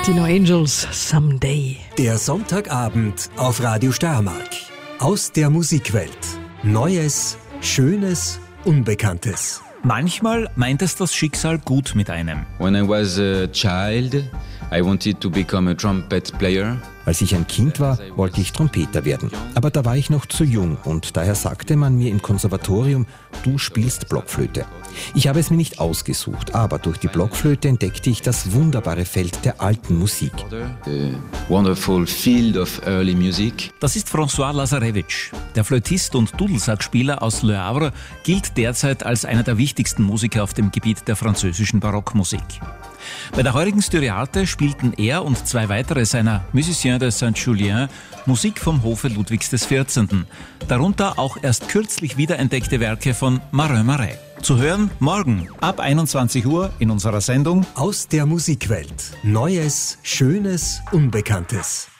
Die No Angels, Someday. Der Sonntagabend auf Radio Steiermark. Aus der Musikwelt. Neues, Schönes, Unbekanntes. Manchmal meint es das Schicksal gut mit einem. When I was a child, I wanted to become a trumpet player. Als ich ein Kind war, wollte ich Trompeter werden. Aber da war ich noch zu jung und daher sagte man mir im Konservatorium, du spielst Blockflöte. Ich habe es mir nicht ausgesucht, aber durch die Blockflöte entdeckte ich das wunderbare Feld der alten Musik. The wonderful field of early music. Das ist François Lazarevich. Der Flötist und Dudelsackspieler aus Le Havre gilt derzeit als einer der wichtigsten Musiker auf dem Gebiet der französischen Barockmusik. Bei der heurigen Styriarte spielten er und zwei weitere seiner Musiciens de Saint-Julien Musik vom Hofe Ludwigs XIV., darunter auch erst kürzlich wiederentdeckte Werke von Marin Marais. Zu hören morgen ab 21 Uhr in unserer Sendung Aus der Musikwelt. Neues, Schönes, Unbekanntes.